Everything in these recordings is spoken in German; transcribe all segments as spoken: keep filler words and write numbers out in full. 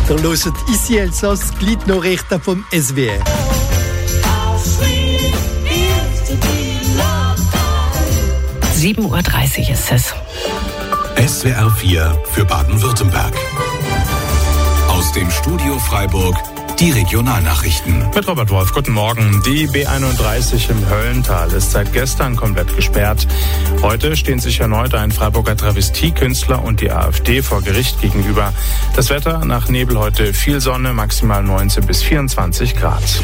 Ihr hört «Ici Elsass», die Gliednachrichten vom S W R. sieben Uhr dreißig ist es. S W R vier für Baden-Württemberg. Aus dem Studio Freiburg die Regionalnachrichten. Mit Robert Wolf, guten Morgen. Die B einunddreißig im Höllental ist seit gestern komplett gesperrt. Heute stehen sich erneut ein Freiburger Travestiekünstler und die AfD vor Gericht gegenüber. Das Wetter nach Nebel heute viel Sonne, maximal neunzehn bis vierundzwanzig Grad.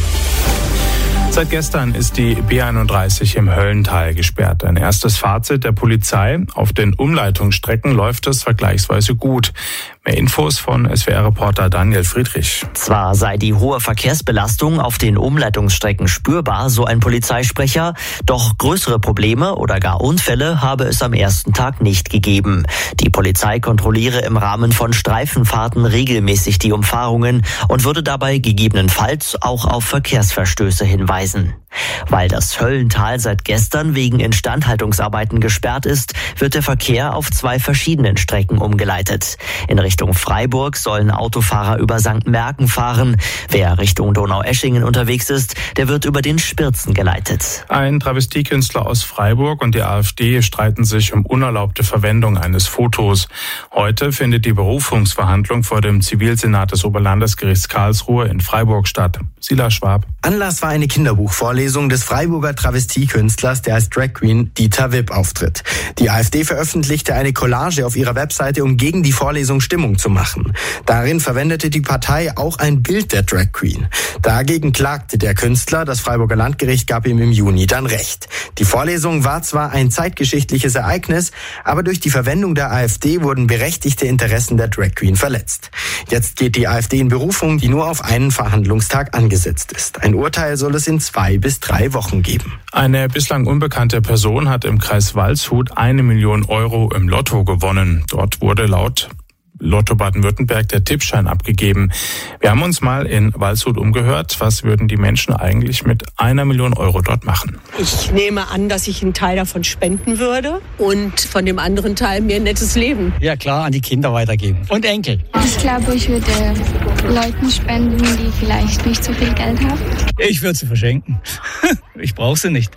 Seit gestern ist die B einunddreißig im Höllental gesperrt. Ein erstes Fazit der Polizei: Auf den Umleitungsstrecken läuft es vergleichsweise gut. Mehr Infos von S W R-Reporter Daniel Friedrich. Zwar sei die hohe Verkehrsbelastung auf den Umleitungsstrecken spürbar, so ein Polizeisprecher, doch größere Probleme oder gar Unfälle habe es am ersten Tag nicht gegeben. Die Polizei kontrolliere im Rahmen von Streifenfahrten regelmäßig die Umfahrungen und würde dabei gegebenenfalls auch auf Verkehrsverstöße hinweisen. Weil das Höllental seit gestern wegen Instandhaltungsarbeiten gesperrt ist, wird der Verkehr auf zwei verschiedenen Strecken umgeleitet. In Richtung Freiburg sollen Autofahrer über Sankt Märgen fahren. Wer Richtung Donaueschingen unterwegs ist, der wird über den Spirzen geleitet. Ein Travestiekünstler aus Freiburg und die AfD streiten sich um unerlaubte Verwendung eines Fotos. Heute findet die Berufungsverhandlung vor dem Zivilsenat des Oberlandesgerichts Karlsruhe in Freiburg statt. Silas Schwab. Anlass war eine Kinderbuchvorlesung des Freiburger Travestiekünstlers, der als Drag Queen Dieter Wipp auftritt. Die AfD veröffentlichte eine Collage auf ihrer Webseite, um gegen die Vorlesung Stimmung zu machen. Darin verwendete die Partei auch ein Bild der Drag Queen. Dagegen klagte der Künstler, das Freiburger Landgericht gab ihm im Juni dann Recht. Die Vorlesung war zwar ein zeitgeschichtliches Ereignis, aber durch die Verwendung der AfD wurden berechtigte Interessen der Drag Queen verletzt. Jetzt geht die AfD in Berufung, die nur auf einen Verhandlungstag angesetzt ist. Ein Urteil soll es in zwei bis drei Wochen geben. Eine bislang unbekannte Person hat im Kreis Waldshut eine Million Euro im Lotto gewonnen. Dort wurde laut Lotto Baden-Württemberg der Tippschein abgegeben. Wir haben uns mal in Waldshut umgehört. Was würden die Menschen eigentlich mit einer Million Euro dort machen? Ich nehme an, dass ich einen Teil davon spenden würde und von dem anderen Teil mir ein nettes Leben. Ja klar, an die Kinder weitergeben und Enkel. Ich glaube, ich würde Leuten spenden, die vielleicht nicht so viel Geld haben. Ich würde sie verschenken. Ich brauche sie nicht.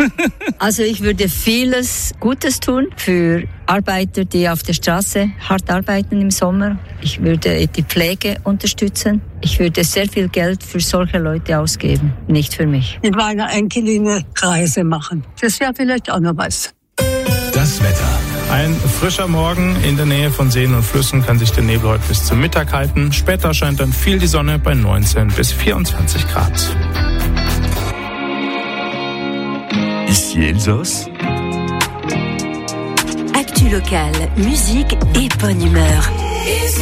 Also ich würde vieles Gutes tun für Arbeiter, die auf der Straße hart arbeiten im Sommer. Ich würde die Pflege unterstützen. Ich würde sehr viel Geld für solche Leute ausgeben, nicht für mich. Mit meiner Enkelin eine Reise machen. Das wäre vielleicht auch noch was. Das Wetter. Ein frischer Morgen in der Nähe von Seen und Flüssen kann sich der Nebel heute bis zum Mittag halten. Später scheint dann viel die Sonne bei neunzehn bis vierundzwanzig Grad. Ici Elsass. Actu locale, musique et bonne humeur.